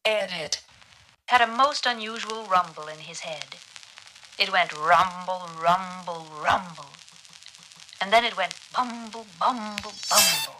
Edit. Had a most unusual rumble in his head. It went rumble, rumble, rumble. And then it went bumble, bumble, bumble.